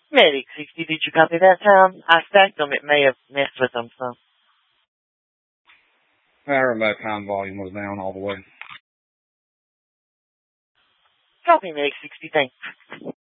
Medic 60, did you copy that time? I stacked them. It may have messed with them, so. Our remote time volume was down all the way. Copy, Medic 60, thanks.